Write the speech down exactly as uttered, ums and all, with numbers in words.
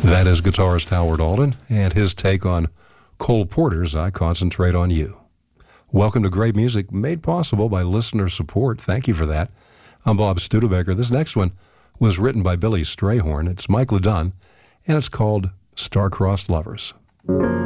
That is guitarist Howard Alden and his take on Cole Porter's I Concentrate on You. Welcome to Great Music, made possible by listener support. Thank you for that. I'm Bob Studebaker. This next one was written by Billy Strayhorn. It's Mike LeDunn, and it's called Star-Crossed Lovers.